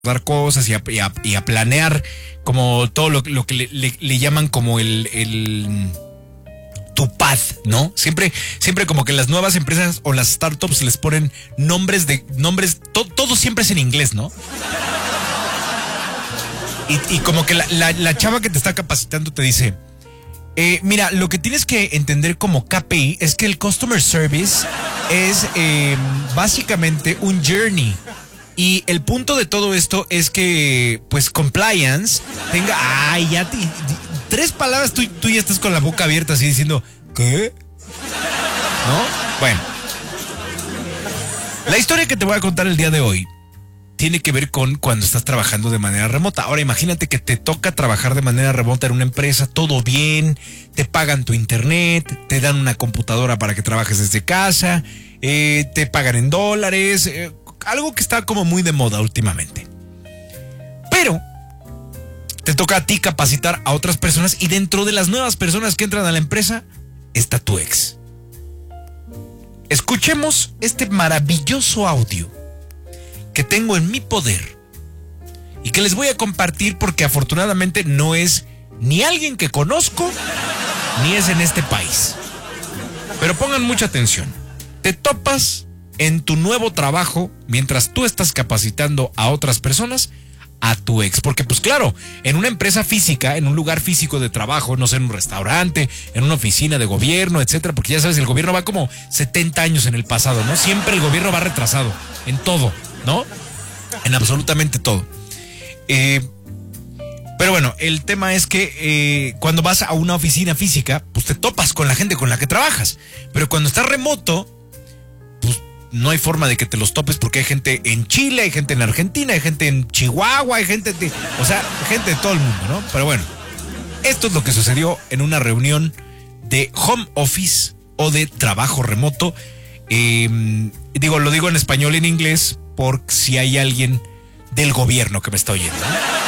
dar cosas y a planear como todo lo que le llaman como tu path, ¿no? Siempre como que las nuevas empresas o las startups les ponen nombres, todo siempre es en inglés, ¿no? Y como que la chava que te está capacitando te dice, mira, lo que tienes que entender como KPI es que el Customer Service es básicamente un journey. Y el punto de todo esto es que, pues, compliance tenga... Ay, ya tres palabras, tú ya estás con la boca abierta así diciendo, ¿qué? ¿No? Bueno. La historia que te voy a contar el día de hoy tiene que ver con cuando estás trabajando de manera remota. Ahora imagínate que te toca trabajar de manera remota en una empresa, todo bien, te pagan tu internet, te dan una computadora para que trabajes desde casa, te pagan en dólares, algo que está como muy de moda últimamente. Pero te toca a ti capacitar a otras personas y dentro de las nuevas personas que entran a la empresa está tu ex. Escuchemos este maravilloso audio que tengo en mi poder y que les voy a compartir porque afortunadamente no es ni alguien que conozco ni es en este país. Pero pongan mucha atención. Te topas en tu nuevo trabajo mientras tú estás capacitando a otras personas a tu ex, porque pues claro, en una empresa física, en un lugar físico de trabajo, no sé, en un restaurante, en una oficina de gobierno, etcétera, porque ya sabes, el gobierno va como 70 años en el pasado, ¿no? Siempre el gobierno va retrasado en todo, ¿no? En absolutamente todo. Pero bueno, el tema es que cuando vas a una oficina física, pues te topas con la gente con la que trabajas. Pero cuando estás remoto, pues no hay forma de que te los topes porque hay gente en Chile, hay gente en Argentina, hay gente en Chihuahua, hay gente de todo el mundo, ¿no? Pero bueno, esto es lo que sucedió en una reunión de home office o de trabajo remoto. Lo digo en español y en inglés por si hay alguien del gobierno que me está oyendo.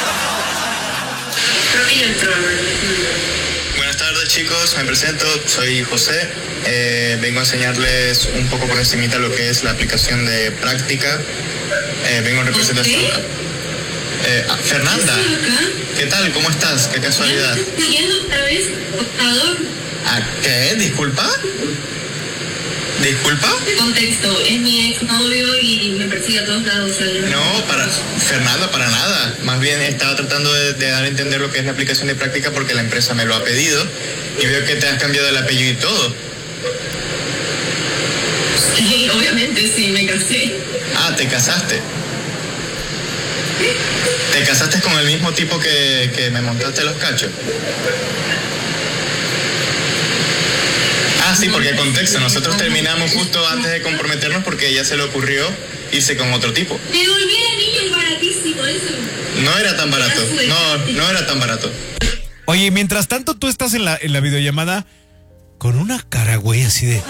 Buenas tardes, chicos, me presento, soy José. Vengo a enseñarles un poco por encimita lo que es la aplicación de práctica. Vengo en representación. Fernanda, ¿qué tal? ¿Cómo estás? Qué casualidad. ¿A qué? ¿Disculpa? ¿Disculpa? Contexto, es mi exnovio y me persigue a todos lados. No, Fernanda, para nada. Más bien estaba tratando de dar a entender lo que es la aplicación de práctica porque la empresa me lo ha pedido y veo que te has cambiado el apellido y todo. Sí, obviamente, sí, me casé. Ah, ¿te casaste? ¿Te casaste con el mismo tipo que me montaste los cachos? Ah, sí, porque contexto, nosotros terminamos justo antes de comprometernos porque a ella se le ocurrió irse con otro tipo. Me volví a niño baratísimo, eso. No era tan barato, no era tan barato. Oye, mientras tanto tú estás en la videollamada con una cara, güey, así de...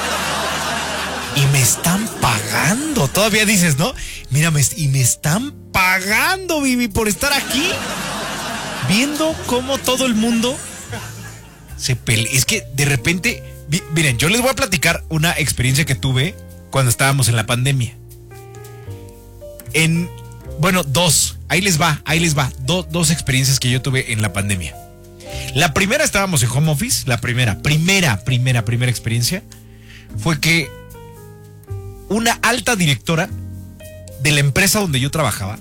Y me están pagando, todavía dices, ¿no? Mira, y me están pagando, Vivi, por estar aquí viendo cómo todo el mundo se pelea. Es que de repente... Miren, yo les voy a platicar una experiencia que tuve cuando estábamos en la pandemia. Dos. Ahí les va. Dos experiencias que yo tuve en la pandemia. La primera, estábamos en home office. La primera experiencia fue que una alta directora de la empresa donde yo trabajaba,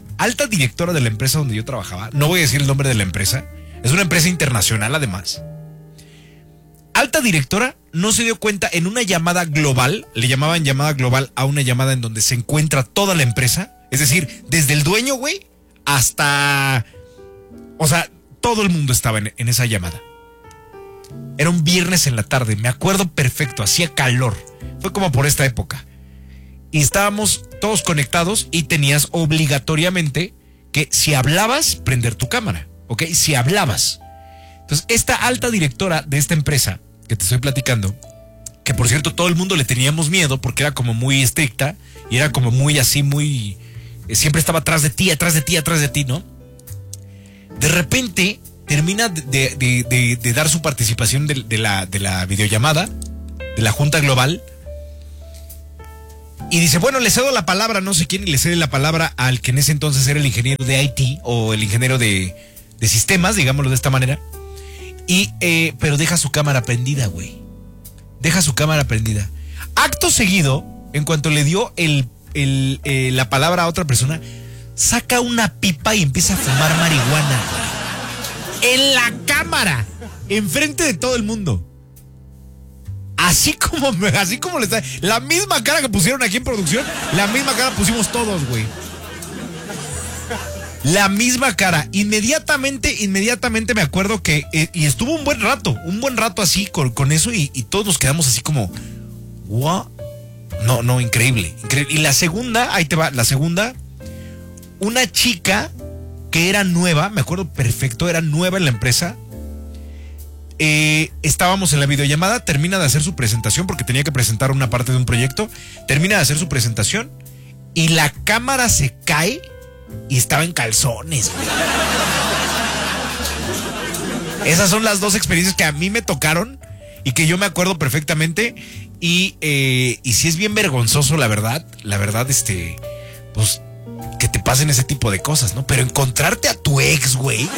no voy a decir el nombre de la empresa, es una empresa internacional además. Alta directora no se dio cuenta en una llamada global, le llamaban llamada global a una llamada en donde se encuentra toda la empresa, es decir, desde el dueño, güey, hasta... O sea, todo el mundo estaba en esa llamada. Era un viernes en la tarde, me acuerdo perfecto, hacía calor, fue como por esta época. Y estábamos todos conectados y tenías obligatoriamente que si hablabas, prender tu cámara, ¿ok? Si hablabas. Entonces, esta alta directora de esta empresa que te estoy platicando, que por cierto todo el mundo le teníamos miedo porque era como muy estricta y era como muy así, muy... siempre estaba atrás de ti, ¿no? De repente termina de dar su participación de la videollamada, de la junta global, Y dice, bueno, le cedo la palabra, no sé quién, y le cede la palabra al que en ese entonces era el ingeniero de IT o el ingeniero de sistemas, digámoslo de esta manera. Y, pero deja su cámara prendida, güey. Deja su cámara prendida. Acto seguido, en cuanto le dio la palabra a otra persona, saca una pipa y empieza a fumar marihuana, güey. En la cámara, enfrente de todo el mundo. Así como le está. La misma cara que pusieron aquí en producción, la misma cara pusimos todos, güey. La misma cara. Inmediatamente me acuerdo que. Y estuvo un buen rato así con eso, y todos nos quedamos así como. ¿What? No, increíble. Y la segunda, ahí te va, la segunda. Una chica que era nueva, me acuerdo perfecto, era nueva en la empresa. Estábamos en la videollamada, termina de hacer su presentación porque tenía que presentar una parte de un proyecto, termina de hacer su presentación y la cámara se cae y estaba en calzones, güey. Esas son las dos experiencias que a mí me tocaron y que yo me acuerdo perfectamente y sí es bien vergonzoso, la verdad, pues que te pasen ese tipo de cosas, ¿no? Pero encontrarte a tu ex, güey,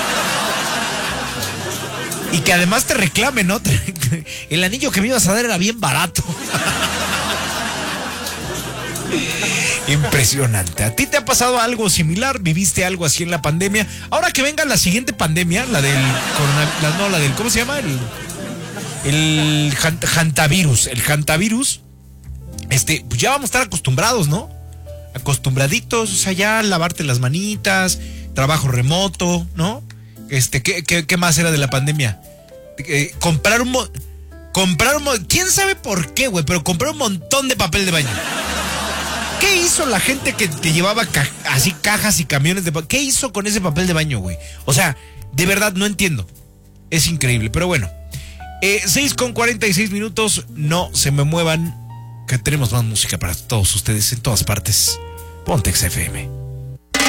y que además te reclame, ¿no? El anillo que me ibas a dar era bien barato. Impresionante. ¿A ti te ha pasado algo similar? ¿Viviste algo así en la pandemia? Ahora que venga la siguiente pandemia, la del ¿cómo se llama? El hantavirus. El hantavirus, pues ya vamos a estar acostumbrados, ¿no? Acostumbraditos, o sea, ya lavarte las manitas, trabajo remoto, ¿no? ¿Qué más era de la pandemia? Comprar un quién sabe por qué, güey, pero comprar un montón de papel de baño. ¿Qué hizo la gente que te llevaba así cajas y camiones de papel? ¿Qué hizo con ese papel de baño, güey? O sea, de verdad no entiendo. Es increíble, pero bueno. 6:46, no se me muevan, que tenemos más música para todos ustedes en todas partes. Pontex FM.